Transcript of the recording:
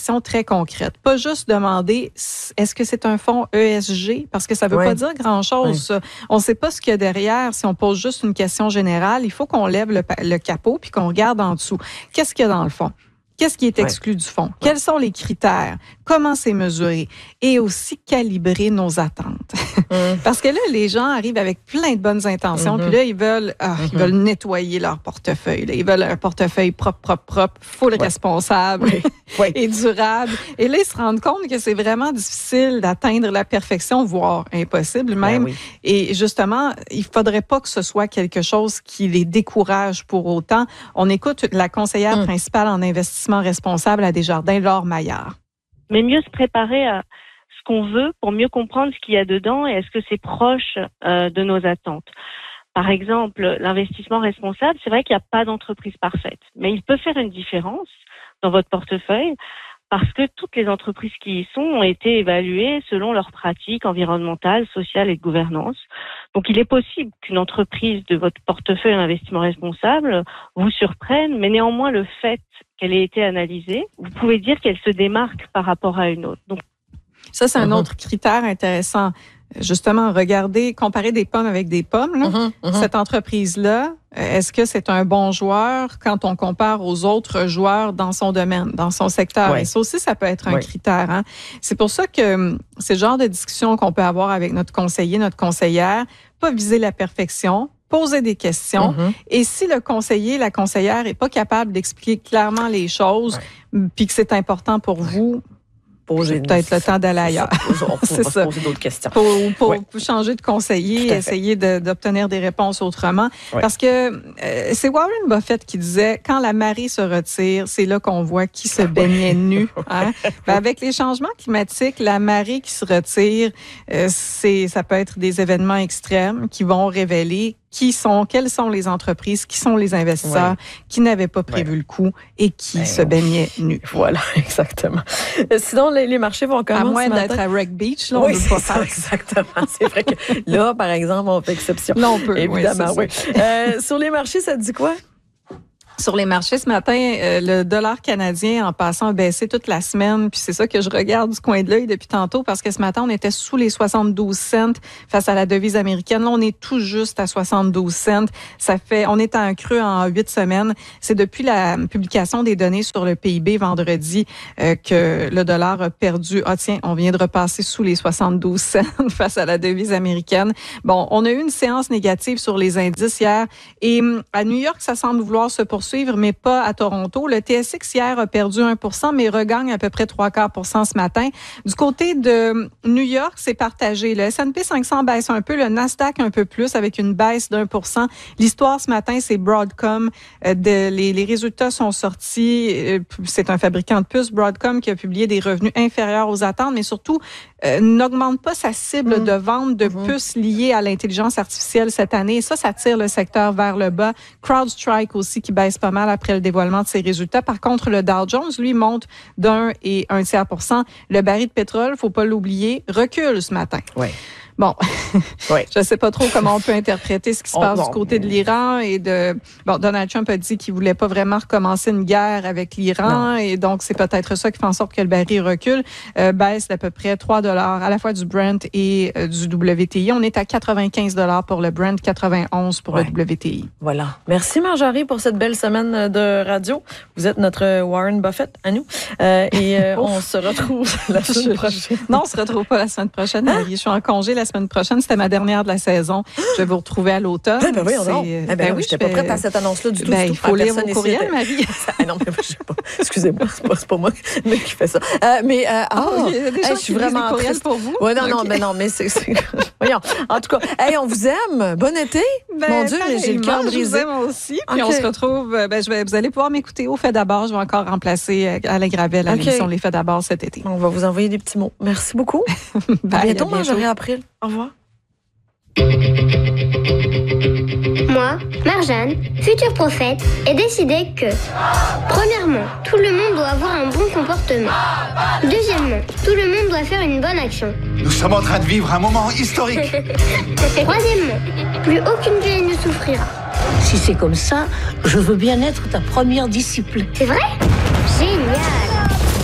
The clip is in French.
questions très concrètes. Pas juste demander est-ce que c'est un fonds ESG, parce que ça veut pas dire grand-chose. Oui. On ne sait pas ce qu'il y a derrière. Si on pose juste une question générale, il faut qu'on lève le capot puis qu'on regarde en dessous. Qu'est-ce qu'il y a dans le fond? Qu'est-ce qui est exclu du fonds? Quels sont les critères? Comment c'est mesuré? Et aussi calibrer nos attentes. Parce que là, les gens arrivent avec plein de bonnes intentions, puis là, ils veulent nettoyer leur portefeuille. Là. Ils veulent un portefeuille propre, full responsable et durable. Et là, ils se rendent compte que c'est vraiment difficile d'atteindre la perfection, voire impossible même. Et justement, il faudrait pas que ce soit quelque chose qui les décourage pour autant. On écoute la conseillère principale en investissement responsable à Desjardins, Laure Maillard. Mais mieux se préparer à ce qu'on veut pour mieux comprendre ce qu'il y a dedans et est-ce que c'est proche de nos attentes. Par exemple, l'investissement responsable, c'est vrai qu'il n'y a pas d'entreprise parfaite, mais il peut faire une différence dans votre portefeuille parce que toutes les entreprises qui y sont ont été évaluées selon leurs pratiques environnementales, sociales et de gouvernance. Donc, il est possible qu'une entreprise de votre portefeuille d'investissement responsable vous surprenne, mais néanmoins, le fait qu'elle ait été analysée, vous pouvez dire qu'elle se démarque par rapport à une autre. Donc, ça, c'est un autre critère intéressant. Justement, comparer des pommes avec des pommes. Là. Cette entreprise-là, est-ce que c'est un bon joueur quand on compare aux autres joueurs dans son domaine, dans son secteur? Et ça aussi, ça peut être un critère. Hein? C'est pour ça que c'est le genre de discussion qu'on peut avoir avec notre conseiller, notre conseillère, pas viser la perfection, poser des questions. Et si le conseiller, la conseillère est pas capable d'expliquer clairement les choses, puis que c'est important pour vous, c'est peut-être le temps d'aller ailleurs. On va se poser d'autres questions. Pour changer de conseiller, essayer d'obtenir des réponses autrement. Parce que c'est Warren Buffett qui disait, quand la marée se retire, c'est là qu'on voit qui se baignait nu. Hein? Avec les changements climatiques, la marée qui se retire, ça peut être des événements extrêmes qui vont révéler quelles sont les entreprises, qui sont les investisseurs qui n'avaient pas prévu le coup et qui se baignaient nus. Voilà, exactement. Sinon, les marchés vont commencer. À moins d'être à Wreck Beach, là, on ne peut pas faire. Exactement. C'est vrai que là, par exemple, on fait exception. Là, on peut. Évidemment, sur les marchés, ça te dit quoi? Sur les marchés ce matin, le dollar canadien, en passant, a baissé toute la semaine. Puis c'est ça que je regarde du coin de l'œil depuis tantôt, parce que ce matin, on était sous les 72 cents face à la devise américaine. Là, on est tout juste à 72 cents. On est à un creux en 8 semaines. C'est depuis la publication des données sur le PIB vendredi que le dollar a perdu. On vient de repasser sous les 72 cents face à la devise américaine. Bon, on a eu une séance négative sur les indices hier. Et à New York, ça semble vouloir se poursuivre, mais pas à Toronto. Le TSX hier a perdu 1%, mais regagne à peu près 0,75% ce matin. Du côté de New York, c'est partagé. Le S&P 500 baisse un peu, le Nasdaq un peu plus, avec une baisse d'1%. L'histoire ce matin, c'est Broadcom. Les résultats sont sortis. C'est un fabricant de puces, Broadcom, qui a publié des revenus inférieurs aux attentes, mais surtout n'augmente pas sa cible de vente de puces liées à l'intelligence artificielle cette année. Et ça tire le secteur vers le bas. CrowdStrike aussi qui baisse pas mal après le dévoilement de ses résultats. Par contre, le Dow Jones, lui, monte d'1,1%. Le baril de pétrole, faut pas l'oublier, recule ce matin. Bon, je ne sais pas trop comment on peut interpréter ce qui se passe du côté de l'Iran et Donald Trump a dit qu'il voulait pas vraiment recommencer une guerre avec l'Iran et donc c'est peut-être ça qui fait en sorte que le baril recule, baisse d'à peu près $3 à la fois du Brent et du WTI. On est à $95 pour le Brent, 91 pour le WTI. Voilà. Merci Marjorie pour cette belle semaine de radio. Vous êtes notre Warren Buffett à nous on se retrouve la semaine prochaine. Non, on se retrouve pas la semaine prochaine, Marie. Je suis en congé la semaine prochaine. C'était ma dernière de la saison. Je vais vous retrouver à l'automne. Oui, je n'étais pas prête à cette annonce-là du tout. Il faut lire vos courriels, Marie. Non, mais je sais pas. Excusez-moi, c'est pas moi qui fait ça. Je suis vraiment courriel pour vous. Oui, non, mais c'est... Voyons. En tout cas, on vous aime. Bon été. Mon Dieu, j'ai le cœur brisé. Je vous aime aussi. Puis on se retrouve. Vous allez pouvoir m'écouter au Fait d'abord. Je vais encore remplacer Alain Gravel à l'émission Les Faits d'abord cet été. On va vous envoyer des petits mots. Merci beaucoup. À bientôt, Marjorie April. Au revoir. Moi, Marjane, future prophète, ai décidé que, premièrement, tout le monde doit avoir un bon comportement. Deuxièmement, tout le monde doit faire une bonne action. Nous sommes en train de vivre un moment historique. Troisièmement, plus aucune vieille ne souffrira. Si c'est comme ça, je veux bien être ta première disciple. C'est vrai ? Génial !